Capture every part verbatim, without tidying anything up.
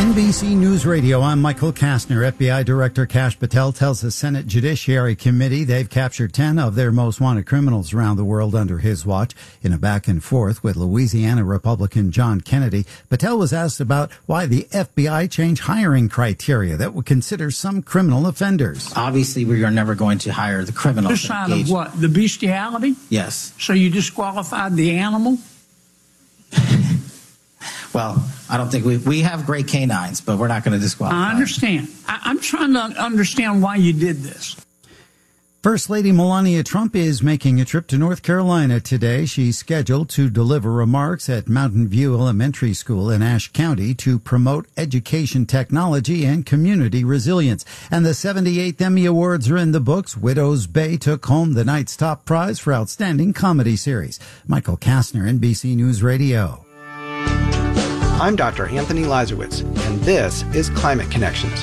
N B C News Radio, I'm Michael Kastner. F B I Director Kash Patel tells the Senate Judiciary Committee they've captured ten of their most wanted criminals around the world under his watch. In a back and forth with Louisiana Republican John Kennedy, Patel was asked about why the F B I changed hiring criteria that would consider some criminal offenders. Obviously, we are never going to hire the criminals. This side of what? The bestiality? Yes. So you disqualified the animal? Well, I don't think we we have great canines, but we're not going to disqualify. I understand. I, I'm trying to understand why you did this. First Lady Melania Trump is making a trip to North Carolina today. She's scheduled to deliver remarks at Mountain View Elementary School in Ashe County to promote education technology and community resilience. And the seventy-eighth Emmy Awards are in the books. Widow's Bay took home the night's top prize for Outstanding Comedy Series. Michael Kastner, N B C News Radio. I'm Doctor Anthony Lazarowitz, and this is Climate Connections.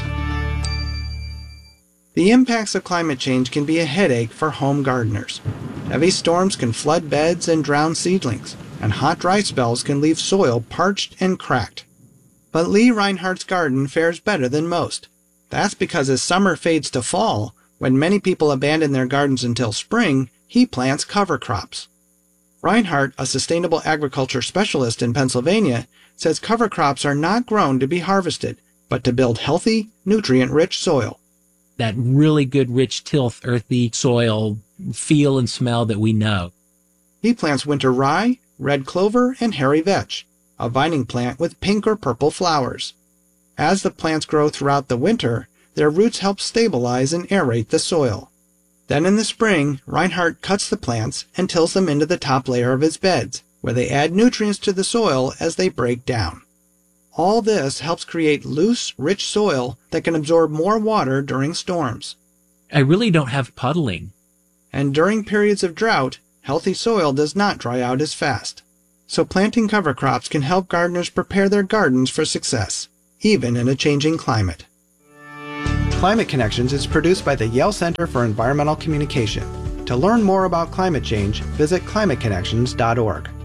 The impacts of climate change can be a headache for home gardeners. Heavy storms can flood beds and drown seedlings, and hot, dry spells can leave soil parched and cracked. But Lee Reinhardt's garden fares better than most. That's because as summer fades to fall, when many people abandon their gardens until spring, he plants cover crops. Reinhardt, a sustainable agriculture specialist in Pennsylvania, says cover crops are not grown to be harvested, but to build healthy, nutrient-rich soil. That really good, rich, tilth, earthy soil feel and smell that we know. He plants winter rye, red clover, and hairy vetch, a vining plant with pink or purple flowers. As the plants grow throughout the winter, their roots help stabilize and aerate the soil. Then in the spring, Reinhardt cuts the plants and tills them into the top layer of his beds, where they add nutrients to the soil as they break down. All this helps create loose, rich soil that can absorb more water during storms. I really don't have puddling. And during periods of drought, healthy soil does not dry out as fast. So planting cover crops can help gardeners prepare their gardens for success, even in a changing climate. Climate Connections is produced by the Yale Center for Environmental Communication. To learn more about climate change, visit climate connections dot org.